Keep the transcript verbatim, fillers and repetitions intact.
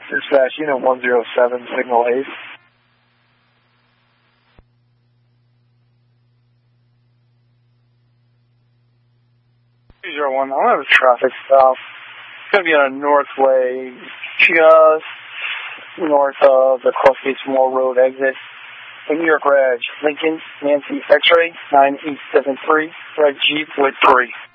Dispatch Unit one zero seven, Signal eight. two zero one, I'll have a traffic stop. It's going to be on a northway, just north of the Crossgates Mall Road exit. A New York Reg, Lincoln, Nancy, X-ray, nine eight seven three, Red Jeep with three.